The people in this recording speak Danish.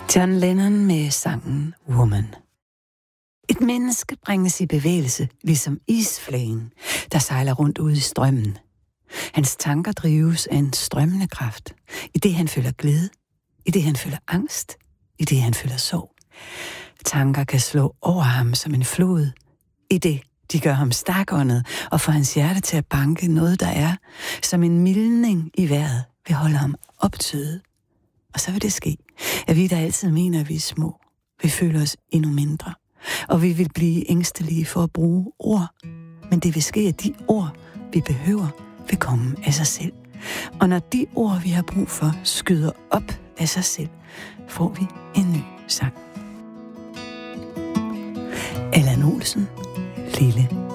John Lennon med sangen Woman. Et menneske bringes i bevægelse, ligesom isflagen, der sejler rundt ude i strømmen. Hans tanker drives af en strømmende kraft. I det han føler glæde, i det han føler angst, i det han føler sorg. Tanker kan slå over ham som en flod, i det de gør ham stakåndet og får hans hjerte til at banke. Noget, der er som en mildning i vejret, vil holde ham optøet. Og så vil det ske, at vi, der altid mener, at vi er små, vil føle os endnu mindre. Og vi vil blive ængstelige for at bruge ord. Men det vil ske, at de ord, vi behøver, vil komme af sig selv. Og når de ord, vi har brug for, skyder op af sig selv, får vi en ny sang. Allan Olsen, Lille